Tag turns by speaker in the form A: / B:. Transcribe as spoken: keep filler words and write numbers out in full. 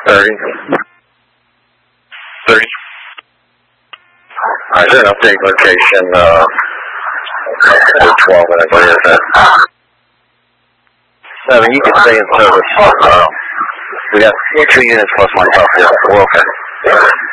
A: thirty. thirty. Alright, is there an update location, uh, twelve, I believe is that? Seven, you can stay in service. Uh, we got two units plus myself here. We're okay.